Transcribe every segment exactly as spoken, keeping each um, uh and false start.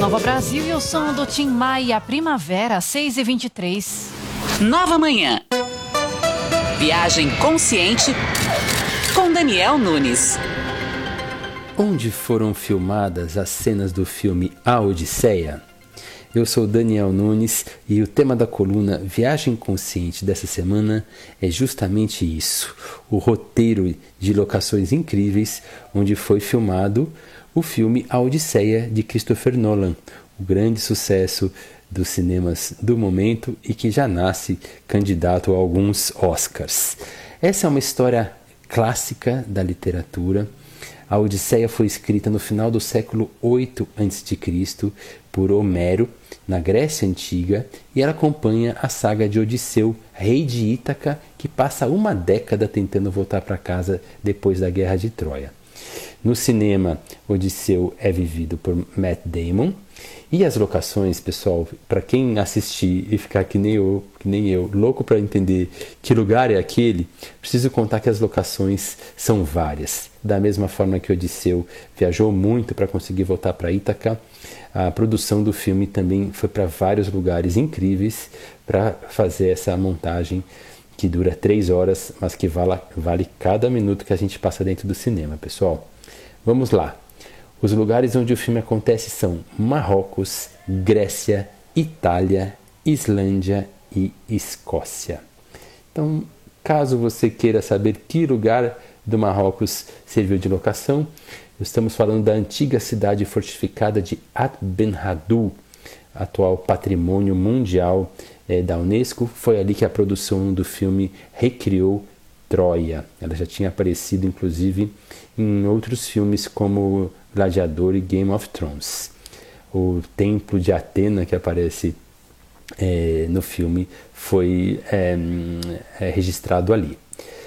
Nova Brasil e o som do Tim Maia, Primavera, seis e vinte e três. Nova Manhã. Viagem consciente com Daniel Nunes. Onde foram filmadas as cenas do filme A Odisseia? Eu sou Daniel Nunes e o tema da coluna Viagem Consciente dessa semana é justamente isso, o roteiro de locações incríveis onde foi filmado o filme A Odisseia de Christopher Nolan, o grande sucesso dos cinemas do momento e que já nasce candidato a alguns Oscars. Essa é uma história clássica da literatura. A Odisseia foi escrita no final do século oito antes de Cristo por Homero, na Grécia Antiga, e ela acompanha a saga de Odisseu, rei de Ítaca, que passa uma década tentando voltar para casa depois da Guerra de Troia. No cinema, Odisseu é vivido por Matt Damon. E as locações, pessoal, para quem assistir e ficar que nem eu, que nem eu, louco para entender que lugar é aquele, preciso contar que as locações são várias. Da mesma forma que Odisseu viajou muito para conseguir voltar para Ítaca, a produção do filme também foi para vários lugares incríveis para fazer essa montagem que dura três horas, mas que vale, vale cada minuto que a gente passa dentro do cinema, pessoal. Vamos lá. Os lugares onde o filme acontece são Marrocos, Grécia, Itália, Islândia e Escócia. Então, caso você queira saber que lugar do Marrocos serviu de locação, estamos falando da antiga cidade fortificada de At Ben-Haddou, atual patrimônio mundial é, da Unesco. Foi ali que a produção do filme recriou Troia. Ela já tinha aparecido, inclusive, em outros filmes como Gladiador e Game of Thrones. O templo de Atena que aparece é, no filme foi é, é, registrado ali.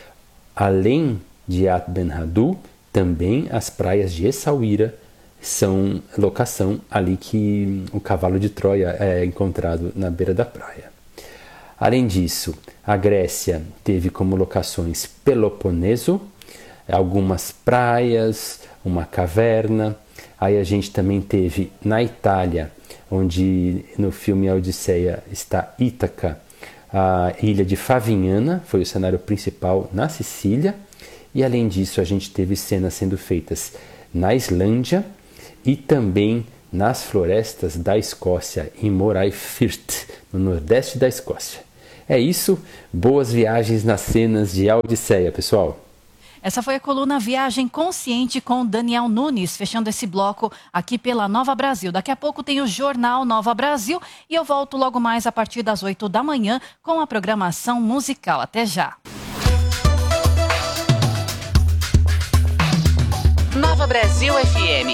Além de At Ben-Haddou, também as praias de Essaouira são locação ali que o cavalo de Troia é encontrado na beira da praia. Além disso, a Grécia teve como locações Peloponeso, algumas praias, uma caverna. Aí a gente também teve na Itália, onde no filme A Odisseia está Ítaca, a ilha de Favignana, foi o cenário principal na Sicília. E além disso a gente teve cenas sendo feitas na Islândia e também nas florestas da Escócia, em Moray Firth, no nordeste da Escócia. É isso, boas viagens nas cenas de A Odisseia, pessoal. Essa foi a coluna Viagem Consciente com Daniel Nunes, fechando esse bloco aqui pela Nova Brasil. Daqui a pouco tem o Jornal Nova Brasil e eu volto logo mais a partir das oito da manhã com a programação musical. Até já! Nova Brasil F M.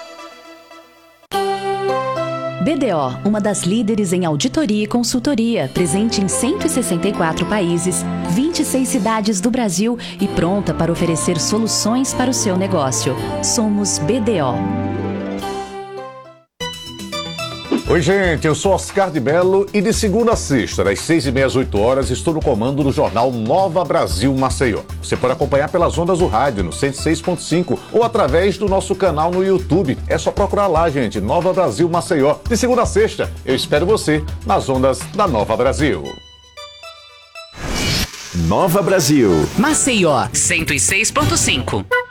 B D O, uma das líderes em auditoria e consultoria, presente em cento e sessenta e quatro países, vinte e seis cidades do Brasil e pronta para oferecer soluções para o seu negócio. Somos B D O. Oi, gente, eu sou Oscar de Mello e de segunda a sexta, das seis e meia às oito horas, estou no comando do jornal Nova Brasil Maceió. Você pode acompanhar pelas ondas do rádio no cento e seis ponto cinco ou através do nosso canal no YouTube. É só procurar lá, gente, Nova Brasil Maceió. De segunda a sexta, eu espero você nas ondas da Nova Brasil. Nova Brasil. Maceió, cento e seis ponto cinco.